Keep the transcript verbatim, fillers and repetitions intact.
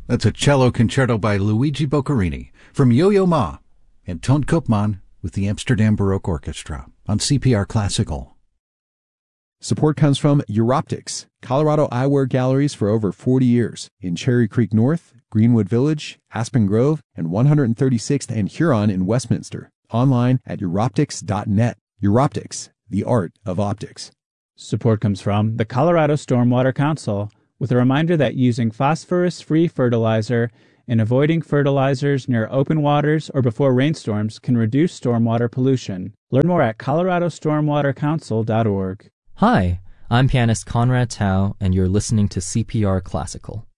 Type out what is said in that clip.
That's a cello concerto by Luigi Boccherini from Yo-Yo Ma and Ton Koopman with the Amsterdam Baroque Orchestra on C P R Classical. Support comes from Europtics, Colorado eyewear galleries for over forty years in Cherry Creek North, Greenwood Village, Aspen Grove, and one hundred thirty-sixth and Huron in Westminster. Online at europtics dot net. Europtics, the art of optics. Support comes from the Colorado Stormwater Council, with a reminder that using phosphorus-free fertilizer and avoiding fertilizers near open waters or before rainstorms can reduce stormwater pollution. Learn more at colorado stormwater council dot org. Hi, I'm pianist Conrad Tao, and you're listening to C P R Classical.